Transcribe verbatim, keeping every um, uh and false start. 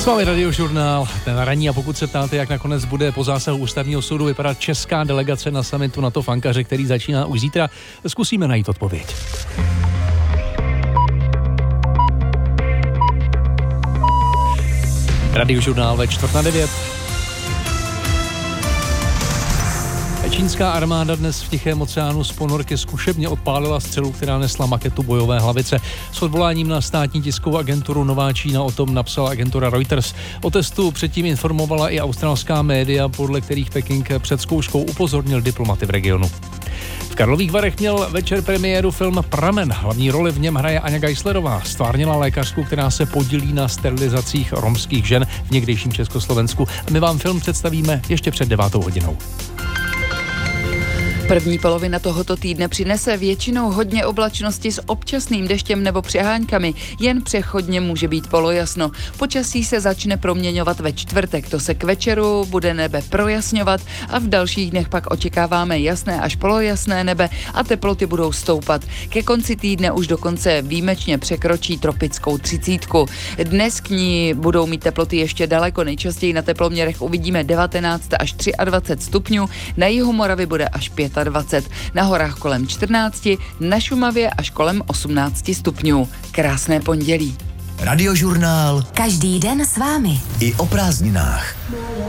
S vámi Radiožurnál, ten ranní, a pokud se ptáte, jak nakonec bude po zásahu ústavního soudu vypadat česká delegace na summitu NATO v Ankaře, který začíná už zítra, zkusíme najít odpověď. Radiožurnál ve čtvrt na devět. Čínská armáda dnes v Tichém oceánu z ponorky zkušebně odpálila střelu, která nesla maketu bojové hlavice. S odvoláním na státní tiskovou agenturu Nová Čína o tom napsala agentura Reuters. O testu předtím informovala i australská média, podle kterých Peking před zkouškou upozornil diplomaty v regionu. V Karlových Varech měl večer premiéru film Pramen. Hlavní roli v něm hraje Aňa Geislerová. Stvárnila lékařku, která se podílí na sterilizacích romských žen v někdejším Československu. My vám film představíme ještě před devátou hodinou. První polovina tohoto týdne přinese většinou hodně oblačnosti s občasným deštěm nebo přeháňkami, jen přechodně může být polojasno. Počasí se začne proměňovat ve čtvrtek, to se k večeru bude nebe projasňovat a v dalších dnech pak očekáváme jasné až polojasné nebe a teploty budou stoupat. Ke konci týdne už dokonce výjimečně překročí tropickou třicítku. Dnes k ní budou mít teploty ještě daleko, nejčastěji na teploměrech uvidíme devatenáct až dvacet tři stupňů, na jihu Moravy bude až dvacet pět, na horách kolem čtrnáct, na Šumavě až kolem osmnáct stupňů. Krásné pondělí. Radiožurnál. Každý den s vámi. I o prázdninách.